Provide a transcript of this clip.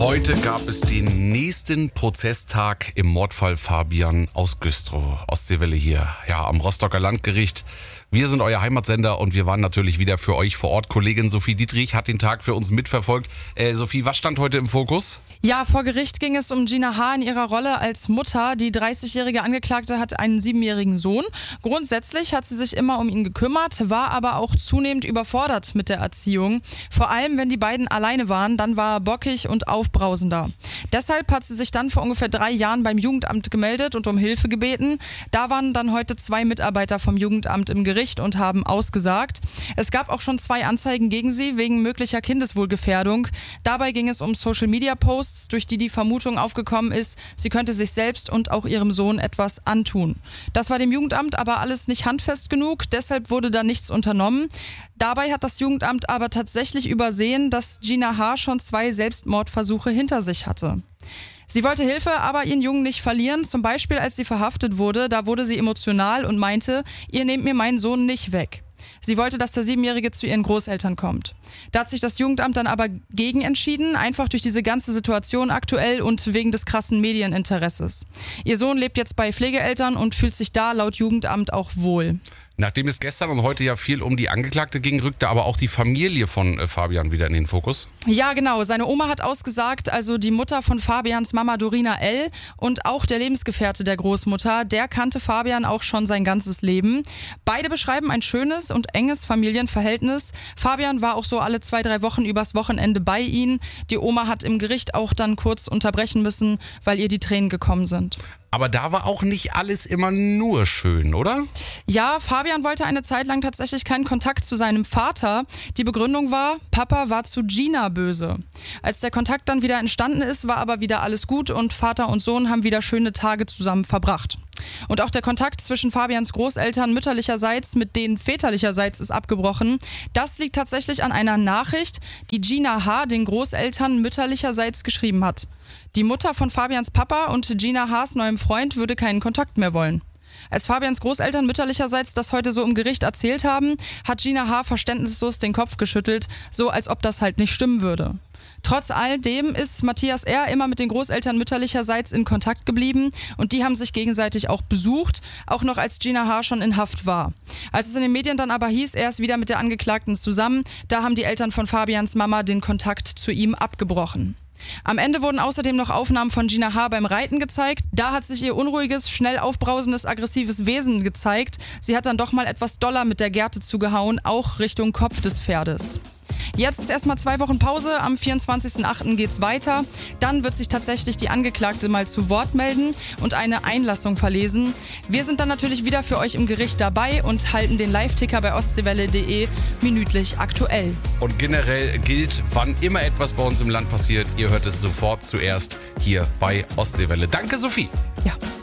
Heute gab es den nächsten Prozesstag im Mordfall Fabian aus Güstrow. Ostseewelle hier, ja, am Rostocker Landgericht. Wir sind euer Heimatsender und wir waren natürlich wieder für euch vor Ort. Kollegin Sophie Dietrich hat den Tag für uns mitverfolgt. Sophie, was stand heute im Fokus? Ja, vor Gericht ging es um Gina H. in ihrer Rolle als Mutter. Die 30-jährige Angeklagte hat einen 7-jährigen Sohn. Grundsätzlich hat sie sich immer um ihn gekümmert, war aber auch zunehmend überfordert mit der Erziehung. Vor allem, wenn die beiden alleine waren, dann war er bockig und aufbrausender. Deshalb hat sie sich dann vor ungefähr 3 Jahren beim Jugendamt gemeldet und um Hilfe gebeten. Da waren dann heute 2 Mitarbeiter vom Jugendamt im Gericht und haben ausgesagt. Es gab auch schon 2 Anzeigen gegen sie wegen möglicher Kindeswohlgefährdung. Dabei ging es um Social-Media-Posts, durch die Vermutung aufgekommen ist, sie könnte sich selbst und auch ihrem Sohn etwas antun. Das war dem Jugendamt aber alles nicht handfest genug, deshalb wurde da nichts unternommen. Dabei hat das Jugendamt aber tatsächlich übersehen, dass Gina H. schon 2 Selbstmordversuche hinter sich hatte. Sie wollte Hilfe, aber ihren Jungen nicht verlieren. Zum Beispiel, als sie verhaftet wurde, da wurde sie emotional und meinte, ihr nehmt mir meinen Sohn nicht weg. Sie wollte, dass der 7-Jährige zu ihren Großeltern kommt. Da hat sich das Jugendamt dann aber gegen entschieden, einfach durch diese ganze Situation aktuell und wegen des krassen Medieninteresses. Ihr Sohn lebt jetzt bei Pflegeeltern und fühlt sich da laut Jugendamt auch wohl. Nachdem es gestern und heute ja viel um die Angeklagte ging, rückte aber auch die Familie von Fabian wieder in den Fokus. Ja, genau. Seine Oma hat ausgesagt, also die Mutter von Fabians Mama Dorina L. und auch der Lebensgefährte der Großmutter, der kannte Fabian auch schon sein ganzes Leben. Beide beschreiben ein schönes und enges Familienverhältnis. Fabian war auch so alle 2-3 Wochen übers Wochenende bei ihnen. Die Oma hat im Gericht auch dann kurz unterbrechen müssen, weil ihr die Tränen gekommen sind. Aber da war auch nicht alles immer nur schön, oder? Ja, Fabian wollte eine Zeit lang tatsächlich keinen Kontakt zu seinem Vater. Die Begründung war, Papa war zu Gina böse. Als der Kontakt dann wieder entstanden ist, war aber wieder alles gut und Vater und Sohn haben wieder schöne Tage zusammen verbracht. Und auch der Kontakt zwischen Fabians Großeltern mütterlicherseits mit denen väterlicherseits ist abgebrochen. Das liegt tatsächlich an einer Nachricht, die Gina H. den Großeltern mütterlicherseits geschrieben hat. Die Mutter von Fabians Papa und Gina H.'s neuem Freund würde keinen Kontakt mehr wollen. Als Fabians Großeltern mütterlicherseits das heute so im Gericht erzählt haben, hat Gina H. verständnislos den Kopf geschüttelt, so als ob das halt nicht stimmen würde. Trotz alledem ist Matthias R. immer mit den Großeltern mütterlicherseits in Kontakt geblieben und die haben sich gegenseitig auch besucht, auch noch als Gina H. schon in Haft war. Als es in den Medien dann aber hieß, er ist wieder mit der Angeklagten zusammen, da haben die Eltern von Fabians Mama den Kontakt zu ihm abgebrochen. Am Ende wurden außerdem noch Aufnahmen von Gina H. beim Reiten gezeigt. Da hat sich ihr unruhiges, schnell aufbrausendes, aggressives Wesen gezeigt. Sie hat dann doch mal etwas doller mit der Gerte zugehauen, auch Richtung Kopf des Pferdes. Jetzt ist erstmal 2 Wochen Pause, am 24.08. geht's weiter. Dann wird sich tatsächlich die Angeklagte mal zu Wort melden und eine Einlassung verlesen. Wir sind dann natürlich wieder für euch im Gericht dabei und halten den Live-Ticker bei ostseewelle.de minütlich aktuell. Und generell gilt, wann immer etwas bei uns im Land passiert, ihr hört es sofort zuerst hier bei Ostseewelle. Danke, Sophie. Ja.